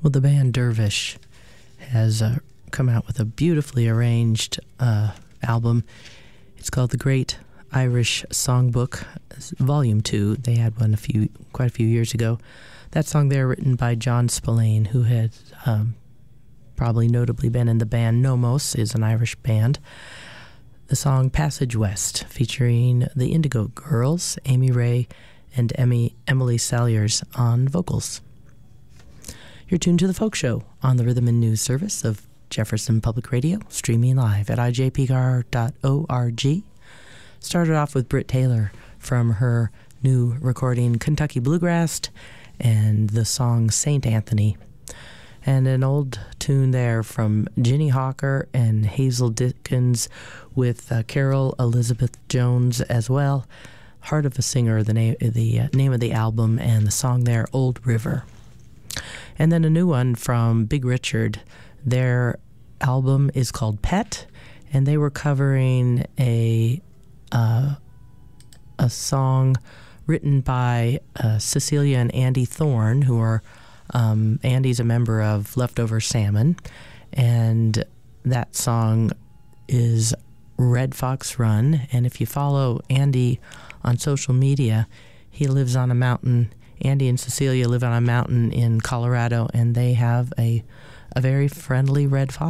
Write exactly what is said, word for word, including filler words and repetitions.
Well, the band Dervish has uh, come out with a beautifully arranged uh, album. It's called The Great Irish Songbook, Volume two. They had one a few, quite a few years ago. That song there, written by John Spillane, who had um, probably notably been in the band Nomos, is an Irish band. The song Passage West, featuring the Indigo Girls, Amy Ray and Emmy, Emily Salyers on vocals. You're tuned to The Folk Show on the Rhythm and News Service of Jefferson Public Radio, streaming live at I J P R dot org. Started off with Britt Taylor from her new recording Kentucky Bluegrass and the song Saint Anthony. And an old tune there from Ginny Hawker and Hazel Dickens with uh, Carol Elizabeth Jones as well. Heart of a Singer, the, na- the uh, name of the album, and the song there, Old River. And then a new one from Big Richard. Their album is called Pet, and they were covering a uh, a song written by uh, Cecilia and Andy Thorne, who are, um, Andy's a member of Leftover Salmon, and that song is Red Fox Run. And if you follow Andy on social media, he lives on a mountain. Andy and Cecilia live on a mountain in Colorado, and they have a a very friendly red fox.